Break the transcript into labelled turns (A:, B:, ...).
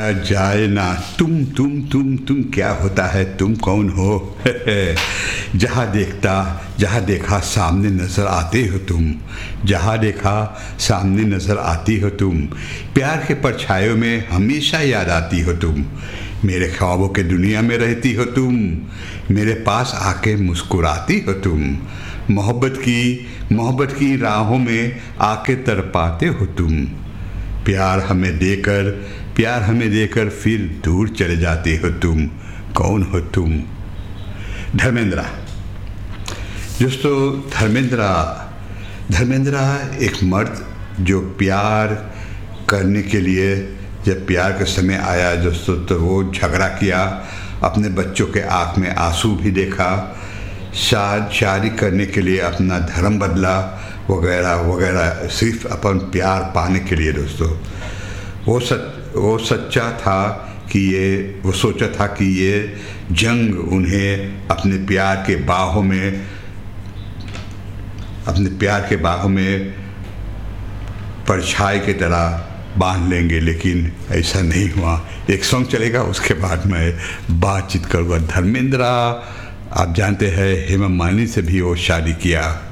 A: रहा जाए ना। तुम क्या होता है, तुम कौन हो? जहाँ देखा सामने नजर आते हो तुम, जहाँ देखा सामने नजर आती हो तुम। प्यार के परछायों में हमेशा याद आती हो तुम। मेरे ख्वाबों के दुनिया में रहती हो तुम, मेरे पास आके मुस्कुराती हो तुम। मोहब्बत की राहों में आके तड़पाते हो तुम। प्यार हमें देकर फिर दूर चले जाते हो तुम। कौन हो तुम? धर्मेंद्र। दोस्तों, धर्मेंद्र एक मर्द जो प्यार करने के लिए, जब प्यार का समय आया दोस्तों, तो वो झगड़ा किया, अपने बच्चों के आँख में आंसू भी देखा, शादी करने के लिए अपना धर्म बदला, वगैरह वगैरह, सिर्फ अपन प्यार पाने के लिए। दोस्तों, वो सच्चा था कि वो सोचा था कि ये जंग उन्हें अपने प्यार के बाहों में परछाई की तरह बांध लेंगे, लेकिन ऐसा नहीं हुआ। एक सॉन्ग चलेगा, उसके बाद मैं बातचीत करूँगा। धर्मेंद्र, आप जानते हैं, हेमा मालिनी से भी वो शादी किया।